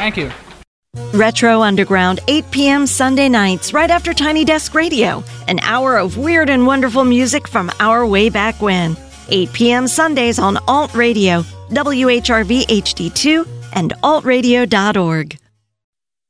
Thank you. Retro Underground, 8 p.m. Sunday nights, right after Tiny Desk Radio. An hour of weird and wonderful music from our way back when. 8 p.m. Sundays on Alt Radio, WHRV HD2, and altradio.org.